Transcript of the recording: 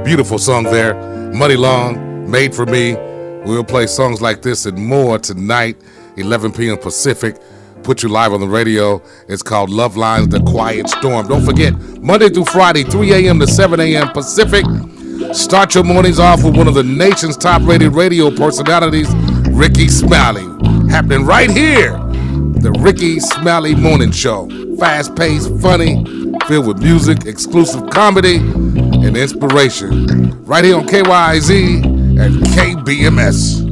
Beautiful song there. Muddy Long, Made for Me. We'll play songs like this and more tonight, 11 p.m. Pacific. Put you live on the radio. It's called Love Lines, The Quiet Storm. Don't forget, Monday through Friday, 3 a.m. to 7 a.m. Pacific. Start your mornings off with one of the nation's top-rated radio personalities, Rickey Smiley. Happening right here, the Rickey Smiley Morning Show. Fast-paced, funny, filled with music, exclusive comedy, and inspiration. Right here on KYZ and KBMS.